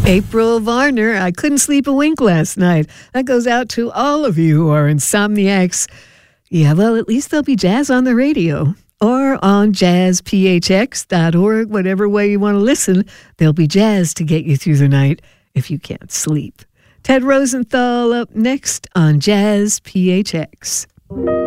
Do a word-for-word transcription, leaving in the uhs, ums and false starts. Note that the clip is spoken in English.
April Varner, I couldn't sleep a wink last night. That goes out to all of you who are insomniacs. Yeah, well, at least there'll be jazz on the radio or on jazz p h x dot org. Whatever way you want to listen, there'll be jazz to get you through the night if you can't sleep. Ted Rosenthal up next on Jazz P H X.